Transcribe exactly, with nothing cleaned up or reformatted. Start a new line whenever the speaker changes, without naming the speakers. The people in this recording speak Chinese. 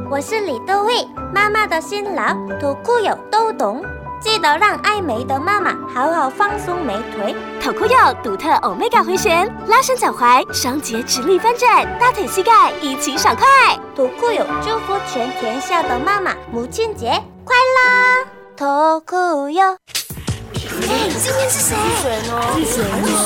我是李多慧，妈妈的辛劳，土库友都懂。记得让爱美的妈妈好好放松美腿。
土库友独特 Omega 回旋，拉伸脚踝，双节直立翻转，大腿膝盖一起爽快。
土库友祝福全天下的妈妈母亲节快乐！土库友。
哎，今天是谁？
是谁呢？
是谁呢？